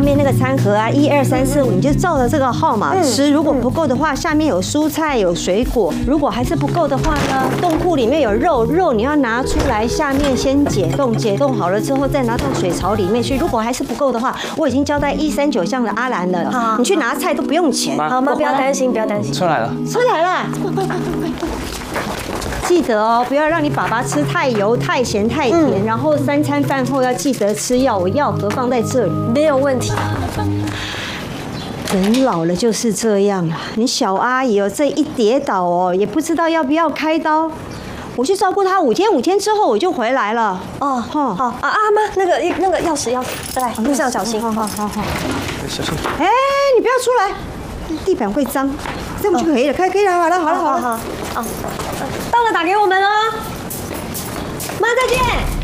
面那个餐盒啊，1、2、3、4、5，你就照着这个号码吃。如果不够的话，下面有蔬菜有水果。如果还是不够的话呢，冻库里面有肉你要拿出来，下面先解冻，解冻好了之后再拿到水槽里面去。如果还是不够的话，我已经交代139巷的阿兰了，你去拿菜都不用钱。 好妈，不要担心，不要担心。 车来了， 车来了，快！记得哦，不要让你爸爸吃太油、太咸、太甜。然后3餐饭后要记得吃药，我药盒放在这里， 没有问题。 人老了就是这样啊，你小阿姨哦，这一跌倒哦，也不知道要不要开刀。我去照顾她5天之后我就回来了。 哦，好啊，阿妈，那个钥匙，来，路上小心。 好， 小心。 哎，你不要出来，地板会脏，这样就可以了，可以了，好了。 到了打给我们哦。妈，再见。